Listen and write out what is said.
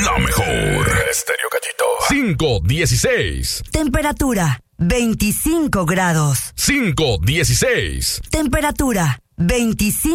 La mejor. Estéreo Gallito. 5:16. Temperatura 25 grados. 5:16. Temperatura 25